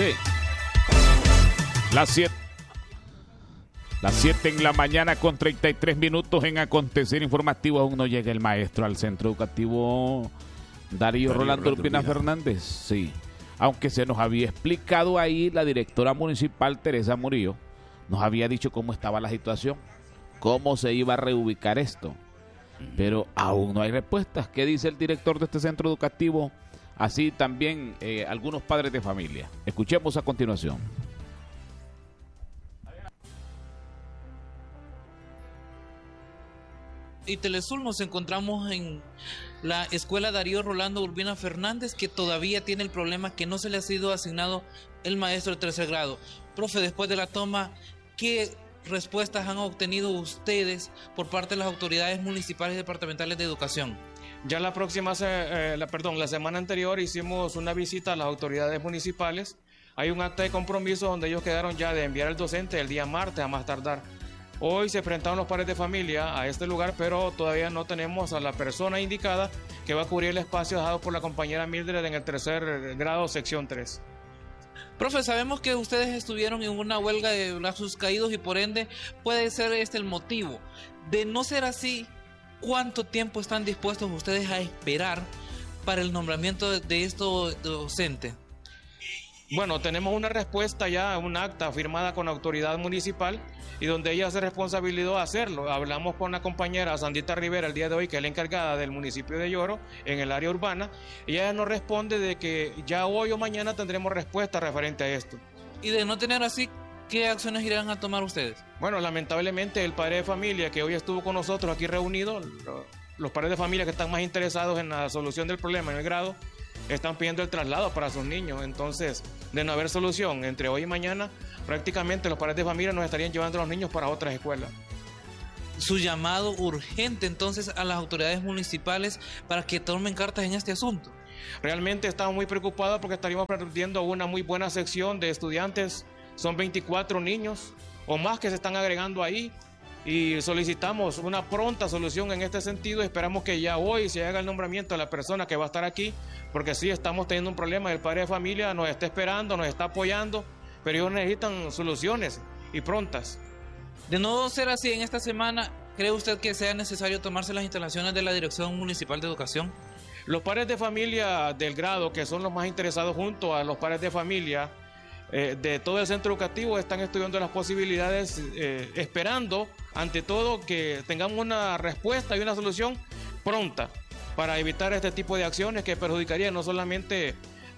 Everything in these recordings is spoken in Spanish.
Sí. Las 7 en la mañana con 33 minutos en Acontecer Informativo. Aún no llega el maestro al centro educativo Darío Rolando Urbina Fernández. Sí. Aunque se nos había explicado ahí, la directora municipal Teresa Murillo nos había dicho cómo estaba la situación, cómo se iba a reubicar esto. Pero aún no hay respuestas. ¿Qué dice el director de este centro educativo? Así también algunos padres de familia. Escuchemos a continuación. Y Telesur nos encontramos en la escuela Darío Rolando Urbina Fernández, que todavía tiene el problema que no se le ha sido asignado el maestro de tercer grado. Profe, después de la toma, ¿qué respuestas han obtenido ustedes por parte de las autoridades municipales y departamentales de educación? Ya la semana anterior hicimos una visita a las autoridades municipales. Hay un acta de compromiso donde ellos quedaron ya de enviar al docente el día martes a más tardar. Hoy se enfrentaron los padres de familia a este lugar, pero todavía no tenemos a la persona indicada que va a cubrir el espacio dejado por la compañera Mildred en el tercer grado, sección 3. Profe, sabemos que ustedes estuvieron en una huelga de brazos caídos y por ende puede ser este el motivo. De no ser así, ¿cuánto tiempo están dispuestos ustedes a esperar para el nombramiento de estos docentes? Bueno, tenemos una respuesta ya, un acta firmada con la autoridad municipal y donde ella se responsabilizó de hacerlo. Hablamos con la compañera Sandita Rivera el día de hoy, que es la encargada del municipio de Yoro, en el área urbana, y ella nos responde de que ya hoy o mañana tendremos respuesta referente a esto. Y de no tener así, ¿qué acciones irán a tomar ustedes? Bueno, lamentablemente el padre de familia que hoy estuvo con nosotros aquí reunido, los padres de familia que están más interesados en la solución del problema en el grado, están pidiendo el traslado para sus niños. Entonces, de no haber solución entre hoy y mañana, prácticamente los padres de familia nos estarían llevando a los niños para otras escuelas. Su llamado urgente entonces a las autoridades municipales para que tomen cartas en este asunto. Realmente estamos muy preocupados porque estaríamos perdiendo una muy buena sección de estudiantes. Son 24 niños o más que se están agregando ahí. Y solicitamos una pronta solución en este sentido. Esperamos que ya hoy se haga el nombramiento de la persona que va a estar aquí, porque sí estamos teniendo un problema. El padre de familia nos está esperando, nos está apoyando, pero ellos necesitan soluciones y prontas. De no ser así en esta semana, ¿cree usted que sea necesario tomarse las instalaciones de la Dirección Municipal de Educación? Los padres de familia del grado, que son los más interesados junto a los padres de familia de todo el centro educativo, están estudiando las posibilidades, esperando ante todo que tengamos una respuesta y una solución pronta para evitar este tipo de acciones que perjudicarían no solamente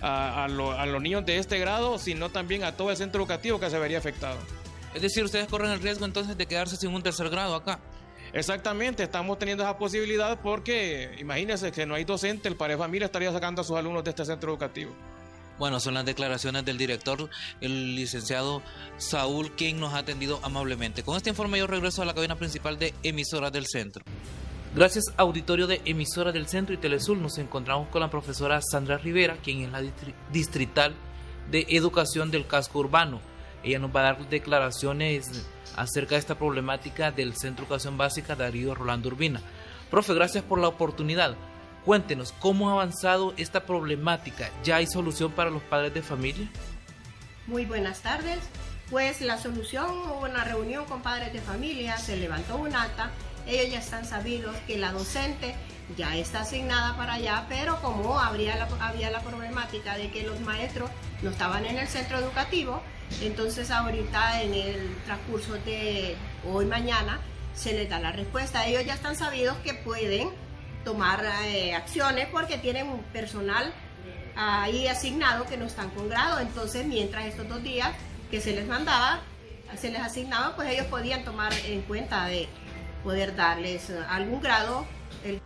a los niños de este grado, sino también a todo el centro educativo que se vería afectado. Es decir, ustedes corren el riesgo entonces de quedarse sin un tercer grado acá. Exactamente, estamos teniendo esa posibilidad porque imagínense que no hay docente, el padre de familia estaría sacando a sus alumnos de este centro educativo. Bueno, son las declaraciones del director, el licenciado Saúl, quien nos ha atendido amablemente. Con este informe yo regreso a la cabina principal de Emisoras del Centro. Gracias, auditorio de Emisoras del Centro y Telesur. Nos encontramos con la profesora Sandra Rivera, quien es la distrital de Educación del Casco Urbano. Ella nos va a dar declaraciones acerca de esta problemática del Centro de Educación Básica Darío Rolando Urbina. Profe, gracias por la oportunidad. Cuéntenos, ¿cómo ha avanzado esta problemática? ¿Ya hay solución para los padres de familia? Muy buenas tardes. Pues la solución, hubo una reunión con padres de familia, se levantó un acta, ellos ya están sabidos que la docente ya está asignada para allá, pero como había la problemática de que los maestros no estaban en el centro educativo, entonces ahorita en el transcurso de hoy mañana se les da la respuesta. Ellos ya están sabidos que pueden tomar acciones porque tienen un personal ahí asignado que no están con grado. Entonces, mientras estos 2 días que se les asignaba, pues ellos podían tomar en cuenta de poder darles algún grado.